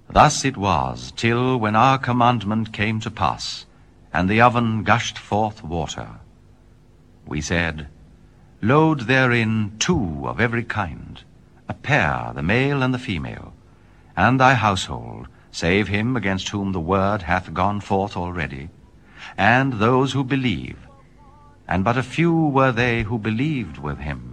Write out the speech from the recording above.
Thus it was, till when our commandment came to pass, and the oven gushed forth water. We said, Load therein 2 of every kind, a pair, the male and the female, and thy household, save him against whom the word hath gone forth already, and those who believe. And but a few were they who believed with him.